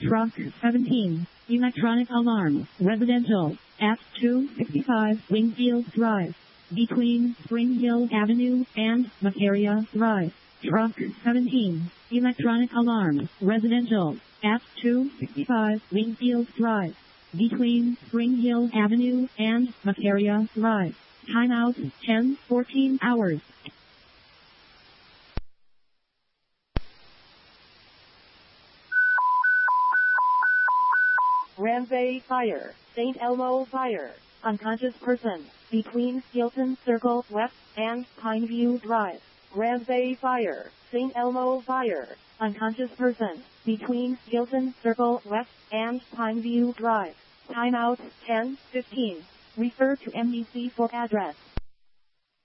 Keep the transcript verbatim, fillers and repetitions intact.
Truck seventeen. Electronic alarm. Residential. At two sixty-five Wingfield Drive. Between Spring Hill Avenue and Macaria Drive. Truck seventeen. Electronic alarm. Residential. At two sixty-five Wingfield Drive. Between Spring Hill Avenue and Macaria Drive. Timeout ten fourteen hours. Ramsay Fire. Saint Elmo Fire. Unconscious person. Between Hilton Circle West and Pineview Drive. Ramsay Fire. Saint Elmo Fire. Unconscious person. Between Hilton Circle West and Pineview Drive. Timeout ten fifteen. Refer to M D C for address.